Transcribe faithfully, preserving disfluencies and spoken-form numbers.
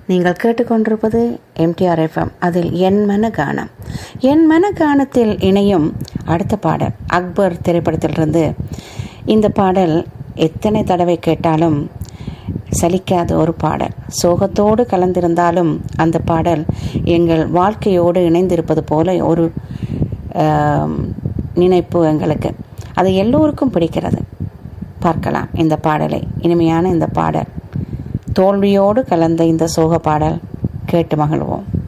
நீங்கள் கேட்டுக்கொண்டிருப்பது MTR FM. அதில் என் மன கானம். என் மன கானத்தில் இணையும் அடுத்த பாடல் அக்பர் திரைப்படத்திலிருந்து. இந்த பாடல் எத்தனை தடவை கேட்டாலும் சலிக்காத ஒரு பாடல். சோகத்தோடு கலந்திருந்தாலும் அந்த பாடல் எங்கள் வாழ்க்கையோடு இணைந்திருப்பது போல ஒரு நினைப்பு எங்களுக்கு. அது எல்லோருக்கும் பிடிக்கிறது. பார்க்கலாம் இந்த பாடலை. இனிமையான இந்த பாடல், தோல்வியோடு கலந்த இந்த சோக பாடல் கேட்டு மகிழ்வோம்.